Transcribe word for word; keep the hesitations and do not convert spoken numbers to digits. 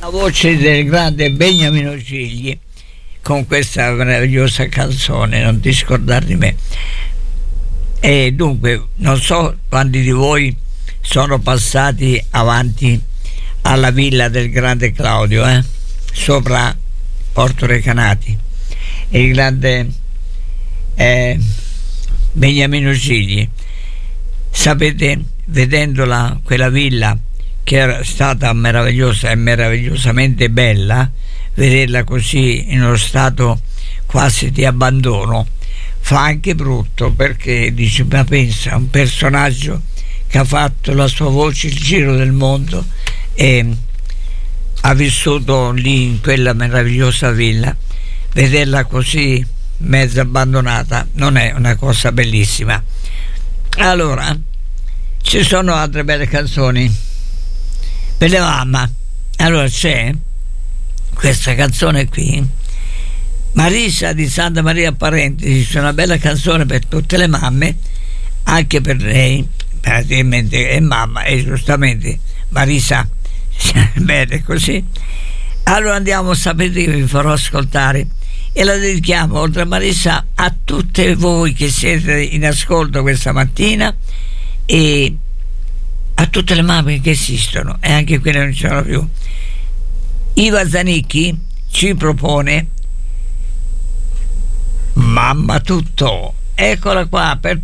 voce del grande Beniamino Gigli con questa meravigliosa canzone Non ti scordar di me. E dunque non so quanti di voi sono passati avanti alla villa del grande Claudio, eh? Sopra Porto Recanati, e il grande eh, Beniamino Gigli. Sapete, vedendola quella villa che era stata meravigliosa e meravigliosamente bella, vederla così in uno stato quasi di abbandono fa anche brutto, perché dice, ma pensa, un personaggio che ha fatto la sua voce il giro del mondo e ha vissuto lì in quella meravigliosa villa, vederla così mezza abbandonata non è una cosa bellissima. Allora ci sono altre belle canzoni per le mamme. Allora c'è questa canzone qui, Marisa di Santa Maria Parentesi, una bella canzone per tutte le mamme, anche per lei praticamente è mamma e giustamente Marisa bene così. Allora andiamo, sapete che vi farò ascoltare e la dedichiamo, oltre a Marisa, a tutte voi che siete in ascolto questa mattina e a tutte le mamme che esistono e anche quelle non ci sono più. Iva Zanicchi ci propone Mamma Tutto, eccola qua per